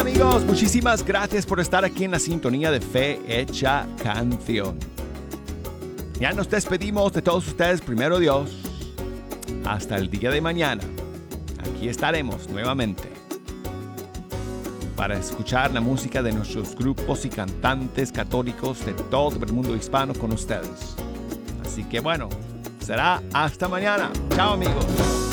amigos, muchísimas gracias por estar aquí en la sintonía de Fe Hecha Canción. Ya nos despedimos de todos ustedes, primero Dios. Hasta el día de mañana. Aquí estaremos nuevamente para escuchar la música de nuestros grupos y cantantes católicos de todo el mundo hispano con ustedes. Así que bueno, será hasta mañana. Chao amigos.